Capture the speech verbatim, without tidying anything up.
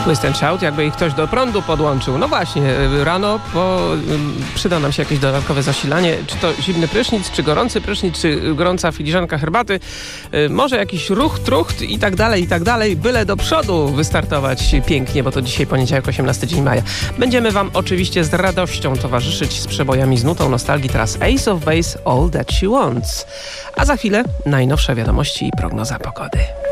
Twist and Shout, jakby ich ktoś do prądu podłączył. No właśnie, rano bo przyda nam się jakieś dodatkowe zasilanie. Czy to zimny prysznic, czy gorący prysznic, czy gorąca filiżanka herbaty. Może jakiś ruch, trucht i tak dalej, i tak dalej. Byle do przodu wystartować pięknie, bo to dzisiaj poniedziałek, osiemnasty dzień maja. Będziemy wam oczywiście z radością towarzyszyć z przebojami z nutą nostalgii. Teraz Ace of Base, All That She Wants. A za chwilę najnowsze wiadomości i prognoza pogody.